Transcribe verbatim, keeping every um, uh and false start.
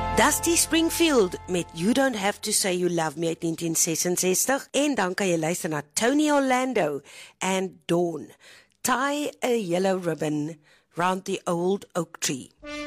Dusty Springfield met You Don't Have to Say You Love Me uit negentien sesensestig en dan kan jy luister na Tony Orlando and Dawn, Tie a Yellow Ribbon Round the Old Oak Tree.